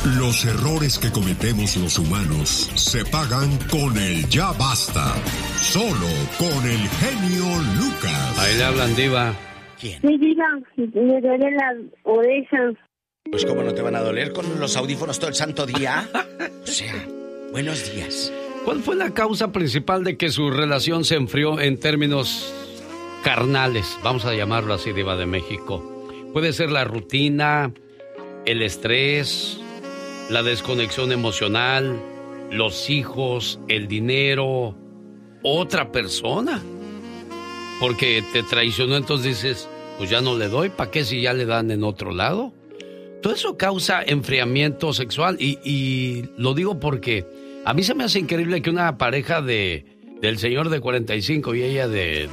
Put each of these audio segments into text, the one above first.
Los errores que cometemos los humanos se pagan con el ya basta. Solo con el genio Lucas. Ahí le hablan, Diva. ¿Quién? Sí, Diva, me duele la oreja. Pues cómo no te van a doler con los audífonos todo el santo día. O sea, buenos días. ¿Cuál fue la causa principal de que su relación se enfrió en términos carnales? Vamos a llamarlo así, Diva de México. Puede ser la rutina, el estrés, la desconexión emocional, los hijos, el dinero, otra persona. Porque te traicionó, entonces dices, pues ya no le doy, ¿para qué si ya le dan en otro lado? Todo eso causa enfriamiento sexual y lo digo porque a mí se me hace increíble que una pareja del señor de 45 y ella de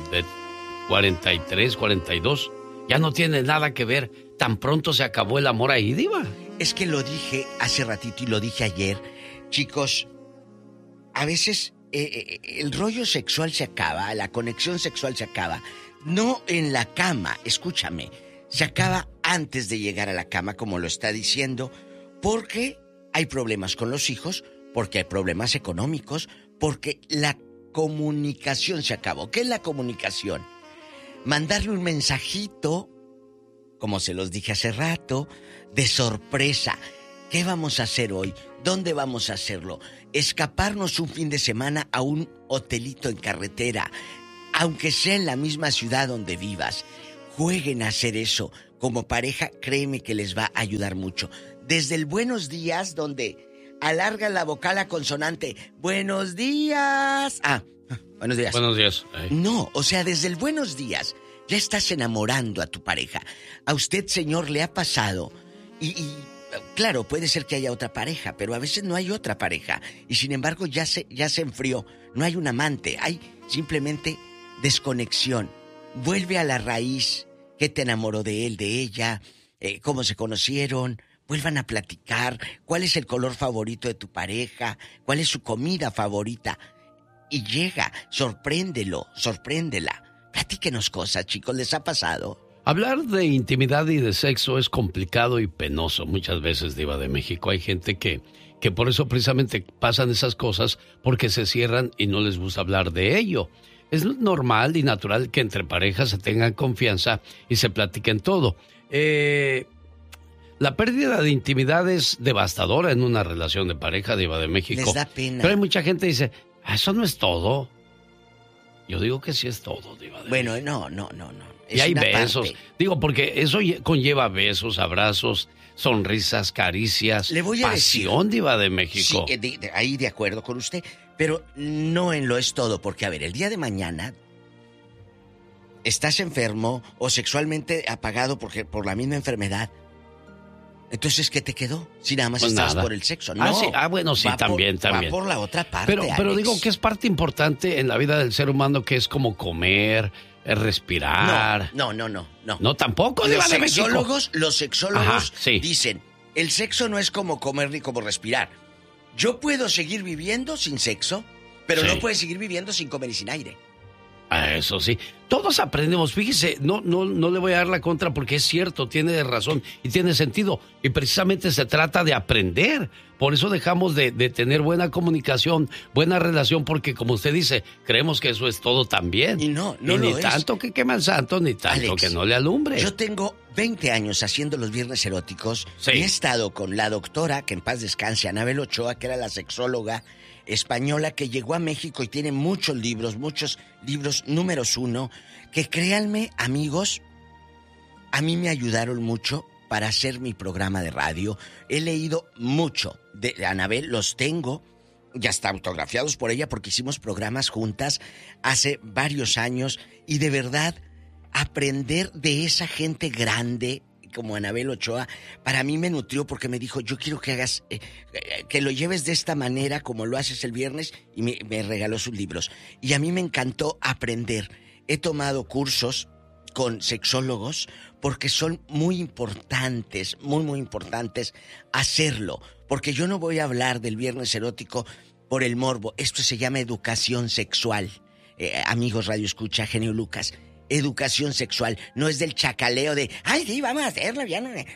43, 42, ya no tiene nada que ver. Tan pronto se acabó el amor ahí, Diva. Es que lo dije hace ratito y lo dije ayer. Chicos, a veces el rollo sexual se acaba, la conexión sexual se acaba. No en la cama, escúchame. Se acaba antes de llegar a la cama, como lo está diciendo, porque hay problemas con los hijos, porque hay problemas económicos, porque la comunicación se acabó. ¿Qué es la comunicación? Mandarle un mensajito, como se los dije hace rato, de sorpresa. ¿Qué vamos a hacer hoy? ¿Dónde vamos a hacerlo? Escaparnos un fin de semana a un hotelito en carretera, aunque sea en la misma ciudad donde vivas. Jueguen a hacer eso. Como pareja, créeme que les va a ayudar mucho. Desde el buenos días, donde alarga la vocal a consonante. ¡Buenos días! Buenos días. Buenos días. No, o sea, desde el buenos días ya estás enamorando a tu pareja. A usted, señor, le ha pasado. Y claro, puede ser que haya otra pareja, pero a veces no hay otra pareja. Y sin embargo ya se enfrió. No hay un amante, hay simplemente desconexión. Vuelve a la raíz. ¿Qué te enamoró de él, de ella? ¿Cómo se conocieron? Vuelvan a platicar. ¿Cuál es el color favorito de tu pareja? ¿Cuál es su comida favorita? Y llega, sorpréndela. Platíquenos cosas, chicos, ¿les ha pasado? Hablar de intimidad y de sexo es complicado y penoso muchas veces, Diva de México. Hay gente que por eso precisamente pasan esas cosas, porque se cierran y no les gusta hablar de ello. Es normal y natural que entre parejas se tengan confianza y se platiquen todo. La pérdida de intimidad es devastadora en una relación de pareja, Diva de México. Les da pena. Pero hay mucha gente que dice, eso no es todo. Yo digo que sí es todo, Diva de México. Bueno, no. Y hay besos. Parte. Digo, porque eso conlleva besos, abrazos, sonrisas, caricias, le voy a pasión, decir, Diva de México. Sí, ahí de acuerdo con usted. Pero no en lo es todo, porque a ver, el día de mañana estás enfermo o sexualmente apagado por la misma enfermedad. Entonces, ¿qué te quedó? Si nada más estabas por el sexo. No. Sí. Bueno, sí, también. Va por la otra parte, Pero digo que es parte importante en la vida del ser humano, que es como comer, respirar. No. No, tampoco, Los Diva de México. Los sexólogos dicen, el sexo no es como comer ni como respirar. Yo puedo seguir viviendo sin sexo, pero no puedes seguir viviendo sin comer y sin aire. Eso sí. Todos aprendemos. Fíjese, no le voy a dar la contra porque es cierto, tiene razón y tiene sentido. Y precisamente se trata de aprender. Por eso dejamos de tener buena comunicación, buena relación, porque como usted dice, creemos que eso es todo también. Y no ni tanto que queme al santo, ni tanto Alex, que no le alumbre. Yo tengo 20 años haciendo los viernes eróticos y he estado con la doctora, que en paz descanse, Anabel Ochoa, que era la sexóloga española que llegó a México y tiene muchos libros, números 1, que créanme, amigos, a mí me ayudaron mucho para hacer mi programa de radio. He leído mucho de Anabel, los tengo, ya están autografiados por ella porque hicimos programas juntas hace varios años y de verdad aprender de esa gente grande como Anabel Ochoa, para mí me nutrió porque me dijo, yo quiero que hagas, que lo lleves de esta manera como lo haces el viernes, y me regaló sus libros. Y a mí me encantó aprender. He tomado cursos con sexólogos porque son muy importantes, muy importantes hacerlo. Porque yo no voy a hablar del viernes erótico por el morbo. Esto se llama educación sexual. Amigos Radio Escucha, genio Lucas. Educación sexual, no es del chacaleo de, ay, sí, vamos a hacerlo, ya no. No,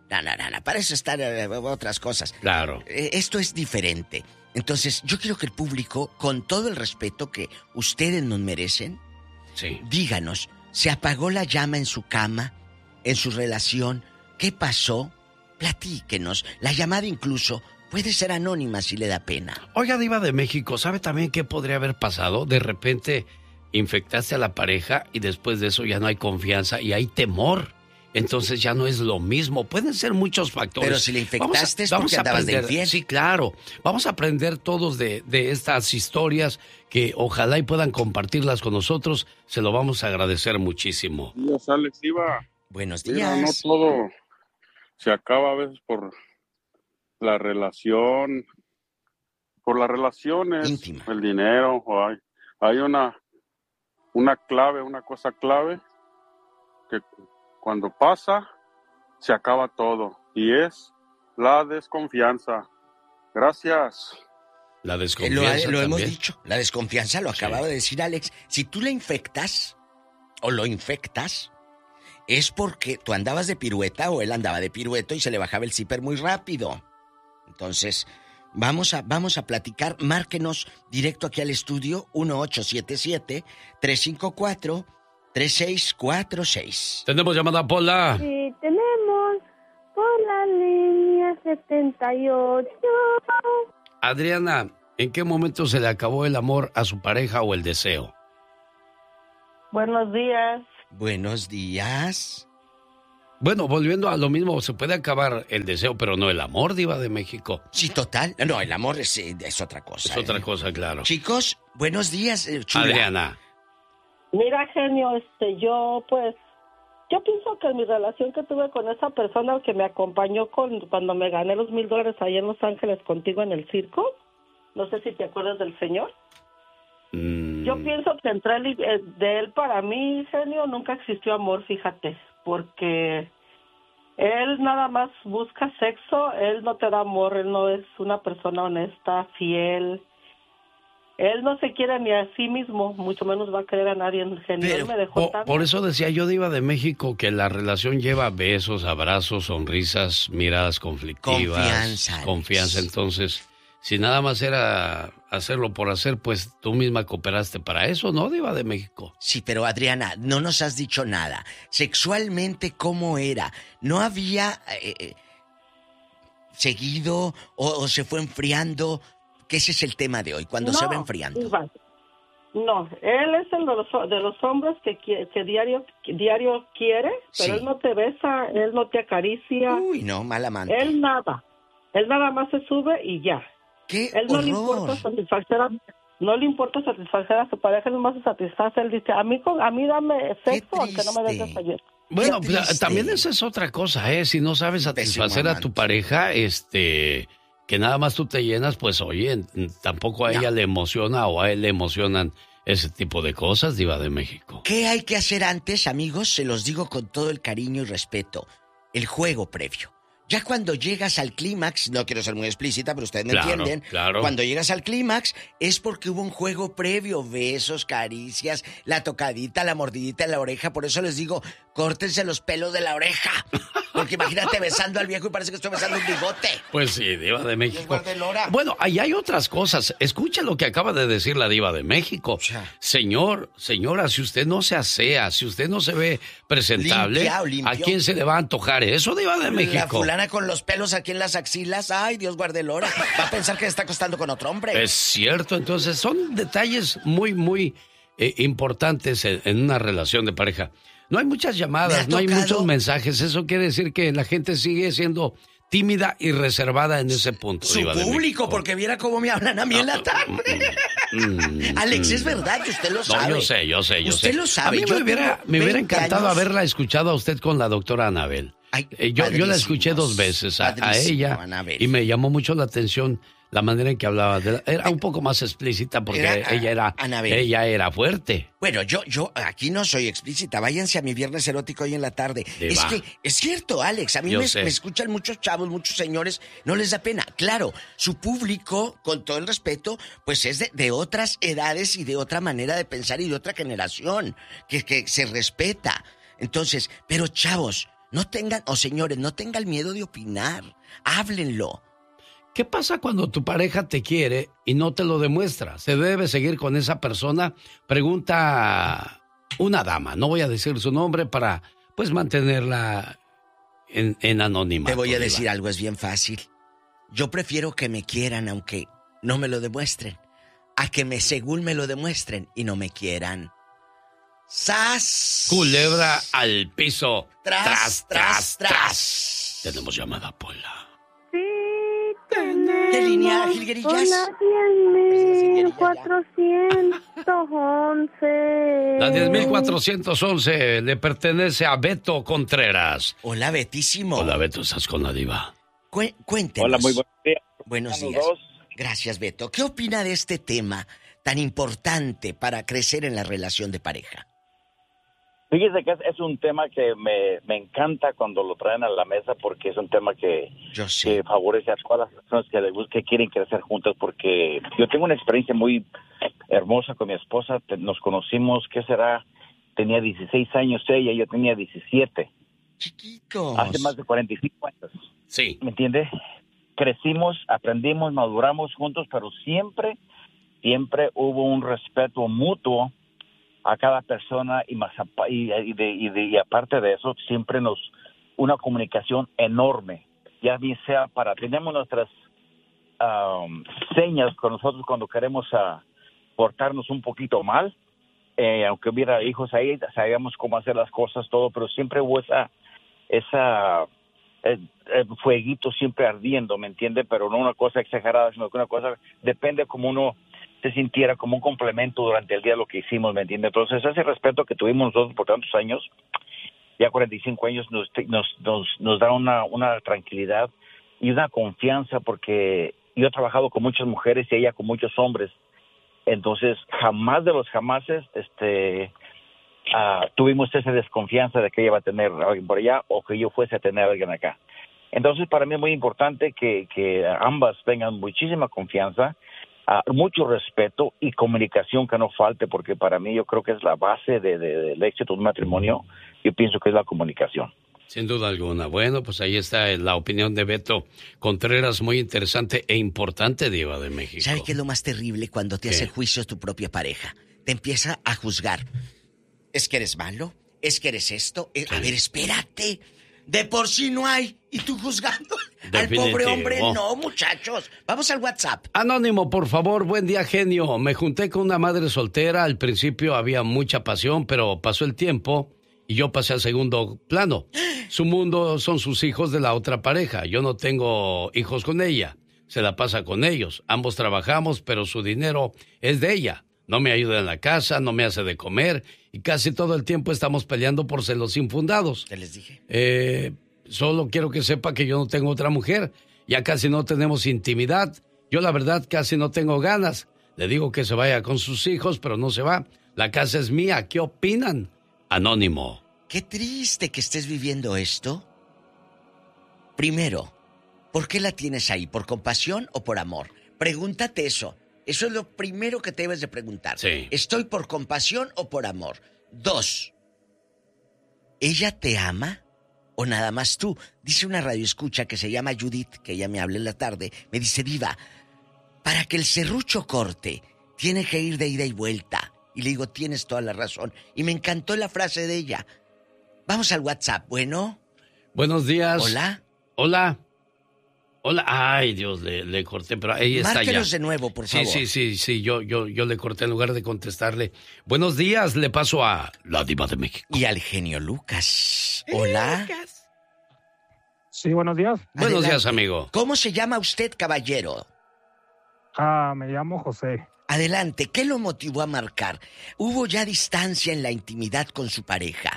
No. Para eso están otras cosas. Claro. Esto es diferente. Entonces, yo quiero que el público, con todo el respeto que ustedes nos merecen, sí, díganos, ¿se apagó la llama en su cama, en su relación? ¿Qué pasó? Platíquenos. La llamada incluso puede ser anónima si le da pena. Oiga, Diva de México, ¿sabe también qué podría haber pasado? De repente infectaste a la pareja y después de eso ya no hay confianza y hay temor. Entonces ya no es lo mismo. Pueden ser muchos factores. Pero si le infectaste es porque andabas de infiel. Sí, claro. Vamos a aprender todos de estas historias que ojalá y puedan compartirlas con nosotros. Se lo vamos a agradecer muchísimo. Dios, Alex, Diva. Buenos días. Mira, no todo se acaba a veces por la relación, por las relaciones, íntima, el dinero. O hay una clave, una cosa clave que cuando pasa, se acaba todo. Y es la desconfianza. Gracias. La desconfianza lo hemos dicho. La desconfianza lo acababa de decir Alex. Si tú la infectas o lo infectas, es porque tú andabas de pirueta o él andaba de pirueto y se le bajaba el zipper muy rápido. Entonces, vamos a platicar. Márquenos directo aquí al estudio 1877-354-3646. Tenemos llamada, Pola. Sí, tenemos por la línea 78. Adriana, ¿en qué momento se le acabó el amor a su pareja o el deseo? Buenos días. Buenos días. Bueno, volviendo a lo mismo, se puede acabar el deseo, pero no el amor, Diva de México. Sí, total. No, el amor es otra cosa. Es otra cosa, claro. Chicos, buenos días, chula. Adriana. Mira, genio, yo pienso que mi relación que tuve con esa persona que me acompañó cuando me gané los $1,000 allá en Los Ángeles contigo en el circo, no sé si te acuerdas del señor. Yo pienso que entre él de él, para mí, genio, nunca existió amor, fíjate, porque él nada más busca sexo, él no te da amor, él no es una persona honesta, fiel. Él no se quiere ni a sí mismo, mucho menos va a querer a nadie. Genio, él me dejó tanto. Por eso decía yo, Diva de México, que la relación lleva besos, abrazos, sonrisas, miradas conflictivas. Confianza. Entonces, si nada más era hacerlo por hacer, pues tú misma cooperaste para eso, ¿no, Diva de México? Sí, pero Adriana, no nos has dicho nada. Sexualmente, ¿cómo era? ¿No había seguido o se fue enfriando? Que ese es el tema de hoy, cuando se va enfriando. Iván, no, él es el de los hombres que diario quiere, pero sí. Él no te besa, él no te acaricia. Uy, no, mal amante. Él nada más se sube y ya. ¡Qué él horror! No le importa satisfacer a su pareja, él más se satisface. Él dice, a mí dame sexo, aunque no me des desayuno. Bueno, también esa es otra cosa, Si no sabes satisfacer a tu pareja, que nada más tú te llenas, pues oye, tampoco a ella le emociona o a él le emocionan ese tipo de cosas, Diva de México. ¿Qué hay que hacer antes, amigos? Se los digo con todo el cariño y respeto. El juego previo. Ya cuando llegas al clímax, no quiero ser muy explícita, pero ustedes me entienden. Claro. Cuando llegas al clímax es porque hubo un juego previo, besos, caricias, la tocadita, la mordidita en la oreja. Por eso les digo, córtense los pelos de la oreja. Porque imagínate besando al viejo y parece que estoy besando un bigote. Pues sí, Diva de México. Bueno, ahí hay otras cosas. Escucha lo que acaba de decir la Diva de México. Señora, si usted no se asea, si usted no se ve presentable, limpio. ¿A quién se le va a antojar eso, Diva de México? La fulana con los pelos aquí en las axilas, ay, Dios guarde el hora. Va a pensar que está acostando con otro hombre. Es cierto, entonces son detalles muy, muy importantes en una relación de pareja. No hay muchas llamadas, no hay muchos mensajes. Eso quiere decir que la gente sigue siendo tímida y reservada en ese punto. Su público, porque viera cómo me hablan a mí en la tarde. Alex, es verdad que usted lo sabe. No, yo sé. Usted lo sabe. A mí me hubiera encantado haberla escuchado a usted con la doctora Anabel. Yo la escuché 2 veces a ella, Anabel. Y me llamó mucho la atención la manera en que hablaba. Era un poco más explícita porque ella era fuerte. Bueno, yo aquí no soy explícita. Váyanse a mi viernes erótico hoy en la tarde. Es que es cierto, Alex. A mí me escuchan muchos chavos, muchos señores. No les da pena. Claro, su público, con todo el respeto, pues es de otras edades y de otra manera de pensar y de otra generación que se respeta. Entonces, pero chavos, No tengan, señores, no tengan miedo de opinar. Háblenlo. ¿Qué pasa cuando tu pareja te quiere y no te lo demuestra? ¿Se debe seguir con esa persona? Pregunta una dama. No voy a decir su nombre para, pues, mantenerla en anonimato. Te voy a decir algo, es bien fácil. Yo prefiero que me quieran aunque no me lo demuestren, a que según me lo demuestren y no me quieran. ¡Sas! Culebra al piso. Tras, tras, tras. Tenemos llamada, Pola. Sí, ¿Qué línea, Jilguerillas? Hola, 10.411. La 10.411 le pertenece a Beto Contreras. Hola, Betísimo. Hola, Beto, ¿estás con la diva? Cuéntenos. Hola, muy buenos días. Buenos días. Gracias, Beto. ¿Qué opina de este tema tan importante para crecer en la relación de pareja? Fíjese que es un tema que me encanta cuando lo traen a la mesa porque es un tema que favorece a todas las personas que quieren crecer juntas, porque yo tengo una experiencia muy hermosa con mi esposa. Nos conocimos, ¿qué será? Tenía 16 años ella, yo tenía 17. Chiquitos. Hace más de 45 años. Sí. ¿Me entiende? Crecimos, aprendimos, maduramos juntos, pero siempre hubo un respeto mutuo a cada persona y aparte de eso siempre una comunicación enorme, ya bien sea tenemos nuestras señas con nosotros cuando queremos portarnos un poquito mal, aunque hubiera hijos ahí, sabíamos cómo hacer las cosas, todo, pero siempre hubo esa fueguito siempre ardiendo, ¿me entiende? Pero no una cosa exagerada, sino que una cosa depende como uno se sintiera como un complemento durante el día de lo que hicimos, ¿me entiende? Entonces ese respeto que tuvimos nosotros por tantos años, ya 45 años, nos da una tranquilidad y una confianza, porque yo he trabajado con muchas mujeres y ella con muchos hombres, entonces jamás de los jamases tuvimos esa desconfianza de que ella va a tener a alguien por allá o que yo fuese a tener a alguien acá. Entonces para mí es muy importante que ambas tengan muchísima confianza, mucho respeto y comunicación que no falte, porque para mí yo creo que es la base del éxito de un matrimonio. Yo pienso que es la comunicación. Sin duda alguna. Bueno, pues ahí está la opinión de Beto Contreras, muy interesante e importante, diva de México. ¿Sabe qué es lo más terrible cuando te hace juicio tu propia pareja? Te empieza a juzgar. ¿Es que eres malo? ¿Es que eres esto? A ver, espérate. De por sí no hay. Y tú juzgando al pobre hombre. No, muchachos. Vamos al WhatsApp. Anónimo, por favor. Buen día, genio. Me junté con una madre soltera. Al principio había mucha pasión, pero pasó el tiempo y yo pasé al segundo plano. Su mundo son sus hijos de la otra pareja. Yo no tengo hijos con ella. Se la pasa con ellos. Ambos trabajamos, pero su dinero es de ella. No me ayuda en la casa, no me hace de comer y casi todo el tiempo estamos peleando por celos infundados. ¿Qué les dije? Solo quiero que sepa que yo no tengo otra mujer. Ya casi no tenemos intimidad. Yo la verdad casi no tengo ganas. Le digo que se vaya con sus hijos, pero no se va. La casa es mía. ¿Qué opinan? Anónimo. Qué triste que estés viviendo esto. Primero, ¿por qué la tienes ahí? ¿Por compasión o por amor? Pregúntate eso. Eso es lo primero que te debes de preguntar. Sí. ¿Estoy por compasión o por amor? 2. ¿Ella te ama o nada más tú? Dice una radioescucha que se llama Judith, que ella me habla en la tarde. Me dice, diva, para que el serrucho corte, tiene que ir de ida y vuelta. Y le digo, tienes toda la razón. Y me encantó la frase de ella. Vamos al WhatsApp, ¿bueno? Buenos días. Hola. Hola. Hola, ay Dios, le corté, pero ahí está ya. Márquenos de nuevo, por favor. Sí, yo le corté en lugar de contestarle. Buenos días, le paso a la diva de México. Y al genio Lucas. Hola. Sí, buenos días. Buenos días, amigo. ¿Cómo se llama usted, caballero? Me llamo José. Adelante, ¿qué lo motivó a marcar? ¿Hubo ya distancia en la intimidad con su pareja?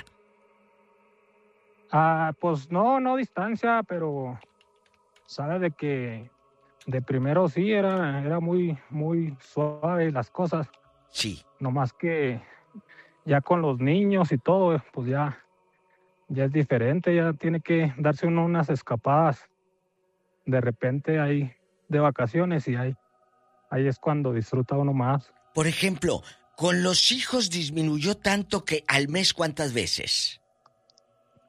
Pues no distancia, pero sabe de que de primero sí era muy suave las cosas. Sí. Nomás que ya con los niños y todo, pues ya es diferente, ya tiene que darse uno unas escapadas de repente ahí de vacaciones y ahí es cuando disfruta uno más. Por ejemplo, con los hijos disminuyó tanto que al mes, ¿cuántas veces?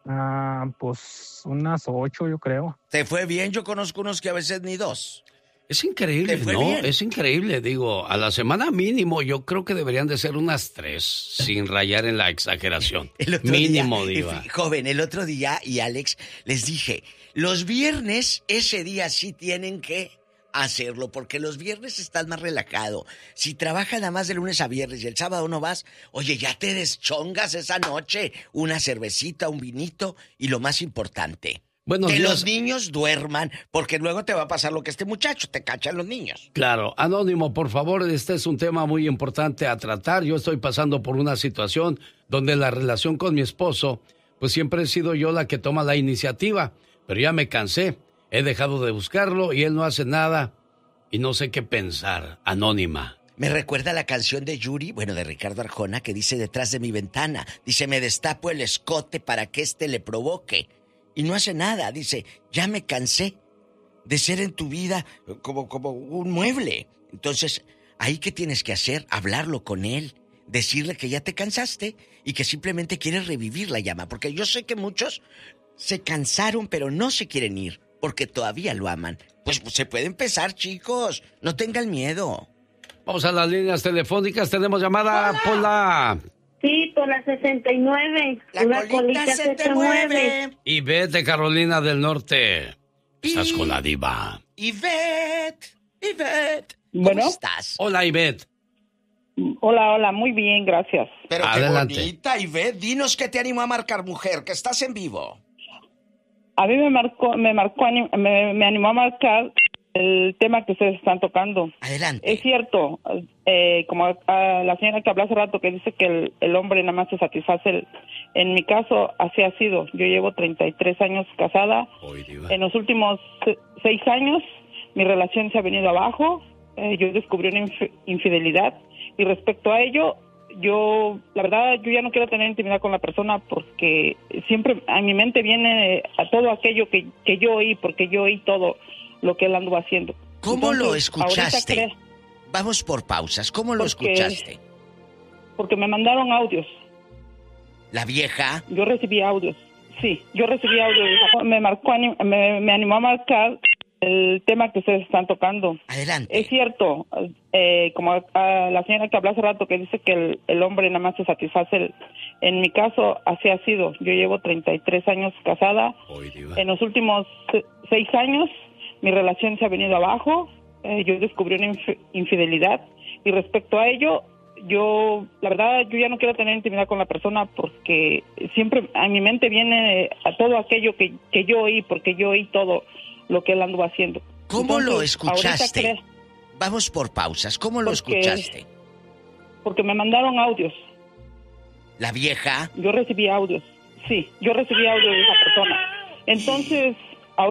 Pues unas 8, yo creo. ¿Te fue bien? Yo conozco unos que a veces ni 2. Es increíble, ¿no? Bien? Es increíble, digo, a la semana mínimo yo creo que deberían de ser unas 3, sin rayar en la exageración. Mínimo, Diva. Joven, el otro día, y Alex, les dije, los viernes, ese día sí tienen que hacerlo, porque los viernes estás más relajado. Si trabajas nada más de lunes a viernes y el sábado no vas, oye, ya te deschongas esa noche, una cervecita, un vinito, y lo más importante, que los niños duerman, porque luego te va a pasar lo que este muchacho, te cachan los niños. Claro, Anónimo, por favor, este es un tema muy importante a tratar. Yo estoy pasando por una situación donde la relación con mi esposo, pues siempre he sido yo la que toma la iniciativa, pero ya me cansé. He dejado de buscarlo y él no hace nada y no sé qué pensar. Anónima. Me recuerda la canción de Yuri, de Ricardo Arjona, que dice detrás de mi ventana. Dice, me destapo el escote para que le provoque. Y no hace nada. Dice, ya me cansé de ser en tu vida como un mueble. Entonces, ¿ahí qué tienes que hacer? Hablarlo con él. Decirle que ya te cansaste y que simplemente quieres revivir la llama. Porque yo sé que muchos se cansaron, pero no se quieren ir. Porque todavía lo aman. Pues se puede empezar, chicos. No tengan miedo. Vamos a las líneas telefónicas. Tenemos llamada. Hola. Pola. Sí, por la 69. La colita se te mueve. Ivette de Carolina del Norte. Estás con la Diva. Ivette. Bueno. ¿Cómo estás? Hola, Ivette. Hola, muy bien, gracias. Pero adelante. Qué bonita, Ivette. Dinos qué te animó a marcar, mujer, que estás en vivo. A mí me animó a marcar el tema que ustedes están tocando. Adelante. Es cierto, como la señora que habló hace rato, que dice que el hombre nada más se satisface. En mi caso, así ha sido. Yo llevo 33 años casada. En los últimos 6 años, mi relación se ha venido abajo. Yo descubrí una infidelidad. Y respecto a ello, la verdad, yo ya no quiero tener intimidad con la persona porque siempre a mi mente viene a todo aquello que yo oí, porque yo oí todo lo que él anduvo haciendo. ¿Cómo Entonces, lo escuchaste? Vamos por pausas. ¿Cómo lo escuchaste? Porque me mandaron audios. ¿La vieja? Yo recibí audios. Sí, yo recibí audios. Me animó a marcar el tema que ustedes están tocando. Adelante. Es cierto, como la señora que habló hace rato, que dice que el hombre nada más se satisface. En mi caso, así ha sido. Yo llevo 33 años casada. En los últimos 6 años, mi relación se ha venido abajo. Yo descubrí una infidelidad. Y respecto a ello, la verdad, yo ya no quiero tener intimidad con la persona porque siempre a mi mente viene a todo aquello que yo oí, porque yo oí todo lo que él anduvo haciendo. ¿Cómo lo escuchaste? Vamos por pausas. ¿Cómo lo escuchaste? Porque me mandaron audios. ¿La vieja? Yo recibí audios. Sí, yo recibí audios de esa persona. Entonces,